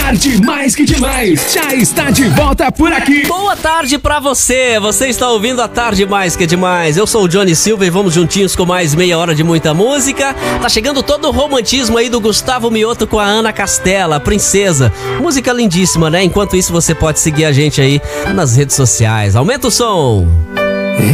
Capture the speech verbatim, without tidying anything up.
Tarde Mais Que Demais já está de volta por aqui. Boa tarde pra você, você está ouvindo a Tarde Mais Que Demais. Eu sou o Johnny Silva e vamos juntinhos com mais meia hora de muita música. Tá chegando todo o romantismo aí do Gustavo Mioto com a Ana Castela, a Princesa. Música lindíssima, né? Enquanto isso você pode seguir a gente aí nas redes sociais. Aumenta o som.